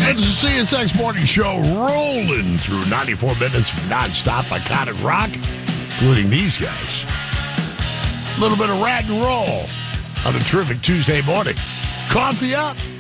It's the CSX Morning Show rolling through 94 minutes of nonstop iconic rock, including these guys. A little bit of rad and roll on a terrific Tuesday morning. Coffee up.